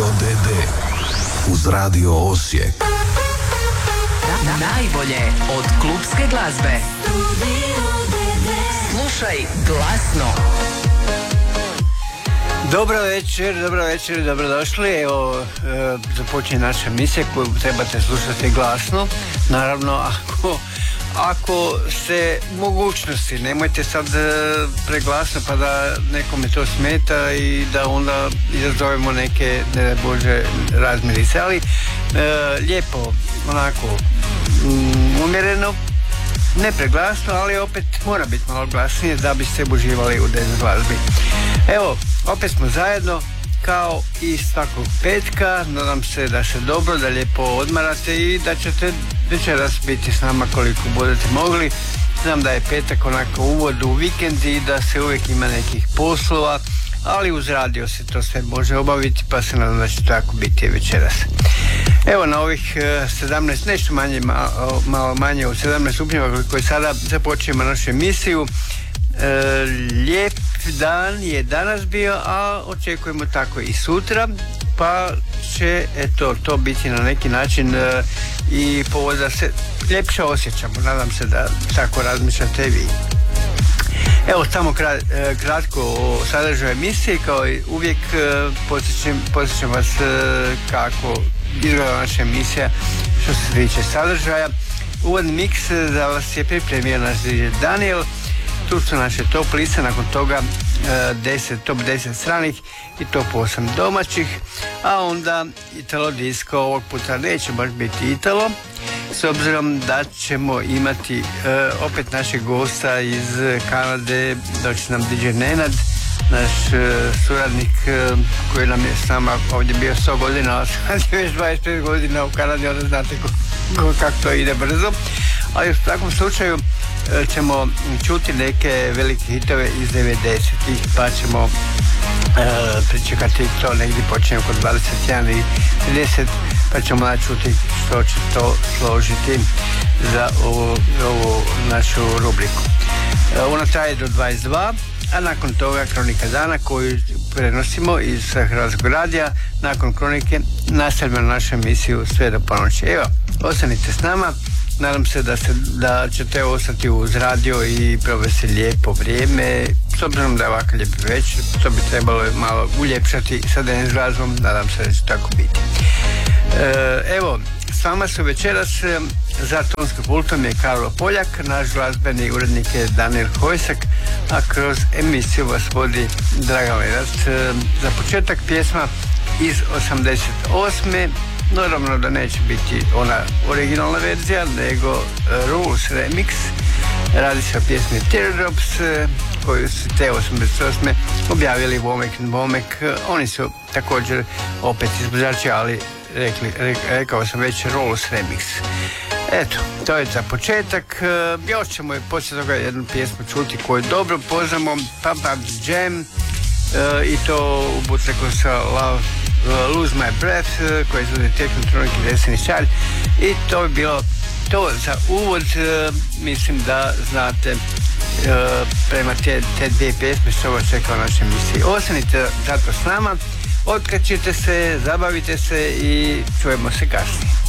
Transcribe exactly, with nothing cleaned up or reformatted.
Studio D D uz Radio Osijek. Najbolje od klubske glazbe. Slušaj glasno. Dobro večer, dobro večer, dobrodošli. Evo, e, započinje naša emisija koju trebate slušati glasno. Naravno, ako, ako ste mogućnosti, nemojte sad preglasno pa da nekome to smeta i da onda izazovemo neke, ne da Bože, razmirice. Ali e, lijepo, onako, um, umjereno, ne preglasno, ali opet mora biti malo glasnije da biste uživali u dance glazbi. Evo, opet smo zajedno kao i svakog petka. Nadam se da se dobro, da lijepo odmarate i da ćete večeras biti s nama koliko budete mogli. Znam da je petak onako uvod u vikend i da se uvijek ima nekih poslova, ali uz radio se to sve može obaviti, pa se nadam da će tako biti večeras. Evo na ovih sedamnaest, nešto manje, malo, malo manje od sedamnaest stupnjeva koji sada započnemo našu emisiju. E, lijep dan je danas bio, a očekujemo tako i sutra, pa će eto, to biti na neki način e, i povod da se ljepše osjećamo. Nadam se da tako razmišljate vi. Evo samo kratko o sadržaju emisije. Kao i uvijek posjećam, posjećam vas kako izgleda naša emisija što se tiče sadržaja. Uvodni miks za vas je pripremio naš D J Daniel. Tu su naše top liste, nakon toga deset, top deset stranih i top osam domaćih, a onda Italo disco. Ovog puta neće baš biti Italo, s obzirom da ćemo imati uh, opet našeg gosta iz Kanade. Doći nam D J Nenad, naš uh, suradnik uh, koji nam je s nama ovdje bio sto godina, a sad je već dvadeset pet godina u Kanadi, onda znate ko, ko, kako to ide brzo. Ali u takvom slučaju uh, ćemo čuti neke velike hitove iz devedesetih, pa ćemo Uh, pričekati to, negdje počinjem kod dvadeset jedan i trideset, pa ćemo načuti što će to složiti za ovu, ovu našu rubriku. Uh, ona traje do dvadeset dva, a nakon toga Kronika dana koju prenosimo iz Hrvatskog radija. Nakon Kronike nastavljamo našu emisiju sve do ponoći. Evo, ostanite s nama. Nadam se da, se da ćete ostati uz radio i provesti lijepo vrijeme. S obzirom da je ovako lijepi večer, to bi trebalo malo uljepšati sa dance glazbom. Nadam se da će tako biti. E, evo, s vama su večeras za tonskim pultom je Karlo Poljak, naš glazbeni urednik je Daniel Hojsak, a kroz emisiju vas vodi Dragan Lenac. E, za početak pjesma iz osamdeset osme. Naravno da neće biti ona originalna verzija, nego uh, Rules Remix. Radi se o pjesmi Teardrops uh, koju su te osamdeset osme objavili Womack and Womack. Uh, oni su također opet izvođači, ali rekli, re, rekao sam već Rules Remix. Eto, to je za početak. Uh, još ćemo poslije toga jednu pjesmu čuti koju dobro poznamo, Pump Up the Jam, uh, i to u butleku sa Love Uh, Lose My Breath, uh, koji zove Technotronic i Destiny Child, i to bi bilo to za uvod. Uh, mislim da znate uh, prema te, te dvije pjesme što vas čeka u našoj emisiji. Ostanite zato s nama, otkačite se, zabavite se i čujemo se kasnije.